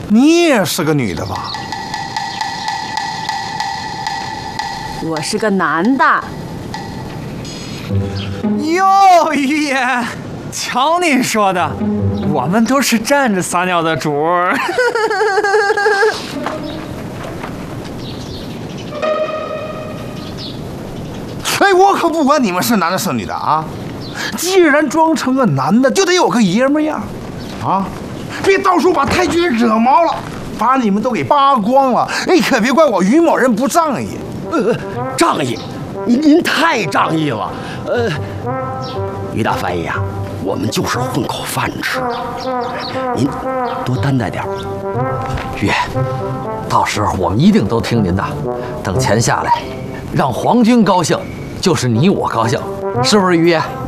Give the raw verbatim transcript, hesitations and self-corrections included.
你也是个女的吧？ 我是个男的。 哟，于爷，瞧你说的，我们都是站着撒尿的主儿。 哎，我可不管你们是男的是女的啊！既然装成个男的，就得有个爷们样，啊！别到时候把太君惹毛了，把你们都给扒光了。哎，可别怪我于某人不仗义。 呃，仗义，您您太仗义了。呃，于大翻译啊，我们就是混口饭吃，您多担待点儿。 于爷，到时候我们一定都听您的。等钱下来，让皇军高兴，就是你我高兴，是不是于爷？